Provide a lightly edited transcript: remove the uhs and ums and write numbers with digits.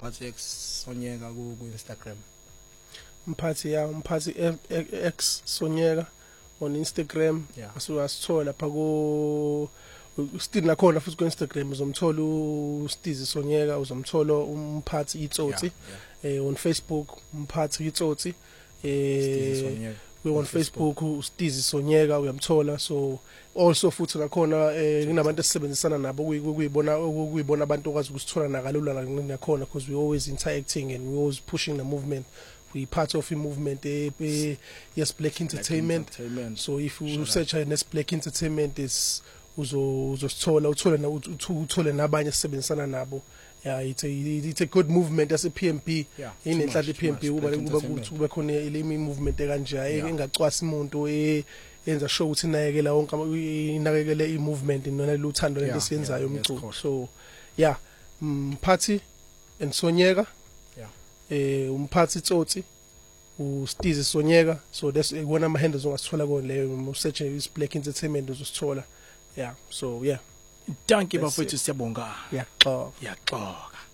Mphathi X Sonyeka ku Instagram. Umphathi X Sonyeka on Instagram. Asithola lapha ku still nakhona futhi ku Instagram uzomthola uStizi Sonyeka, uzomthola umphathi Itsotsi. On Facebook umphathi Itsotsi. We on Facebook uStizi Sonyeka uyamthola. So also futhi nakhona kunabantu esisebenzisana nabo kuyibona abantu okwazi ukusithola nakalula nakhona, because we always interacting and we always pushing the movement. We part of a movement yes, Black Entertainment. So if you search NS Black Entertainment is uzosithola uthole nabanye esisebenzisana nabo. Yeah, it's a good movement as a PMP. Inenhlala iPMP kuba khona ilimi movement ekanje engacwasa umuntu yenza show ukuthi inakekela wonke inakekele imovement nona luthando lesiyenzayo umculo. So yeah, Mphathi and Sonyeka, umphathi Itsotsi, uStizi Sonyeka. So that's one ama handles ongasithola kona leyo search is Black Entertainment uzosithola. Yeah, so yeah. Thank you bafethu, siyabonga. Yeah, yaxoka.